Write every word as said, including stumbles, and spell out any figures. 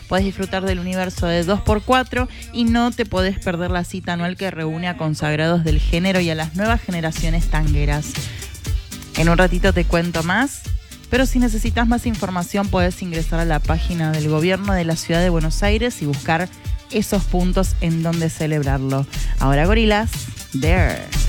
Podés disfrutar del universo de dos por cuatro y no te podés perder la cita anual que reúne a consagrados del género y a las nuevas generaciones tangueras. En un ratito te cuento más, pero si necesitas más información podés ingresar a la página del gobierno de la ciudad de Buenos Aires y buscar esos puntos en donde celebrarlo. Ahora, gorilas, there.